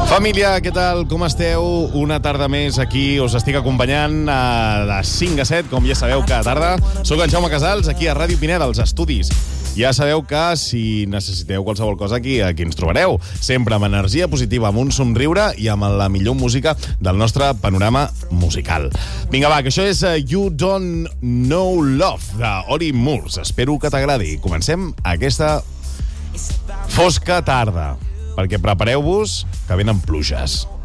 Família, què tal? Com esteu? Una tarda més aquí, us estic acompanyant de 5 a 7, com ja sabeu, cada tarda. Soc en Jaume Casals, aquí a Ràdio Pineda, als estudis. Ja sabeu que si necessiteu qualsevol cosa aquí ens trobareu. Sempre amb energia positiva, amb un somriure i amb la millor música del nostre panorama musical. Vinga, va, que això és You Don't Know Love, d'Ori Moores. Espero que t'agradi. Comencem aquesta fosca tarda, perquè prepareu-vos que venen pluges.